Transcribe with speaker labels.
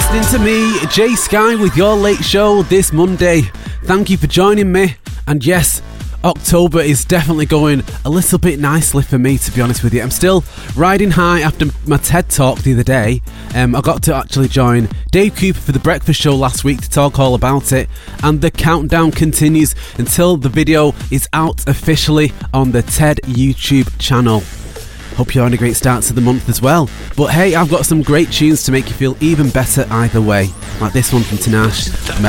Speaker 1: listening to me, Jay Sky, with your late show this Monday. Thank you for joining me. And yes, October is definitely going a little bit nicely for me, to be honest with you. I'm still riding high after my TED Talk the other day. I got to actually join Dave Cooper for the breakfast show last week to talk all about it. And the countdown continues until the video is out officially on the TED YouTube channel. Hope you're having a great start to the month as well. But hey, I've got some great tunes to make you feel even better either way. Like this one from Tinashe,